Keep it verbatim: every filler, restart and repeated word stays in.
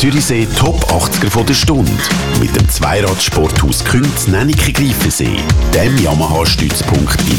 Zürichsee Top achtziger von der Stunde. Mit dem Zweirad-Sporthaus Künz Nennike Greifensee, dem Yamaha-Stützpunkt in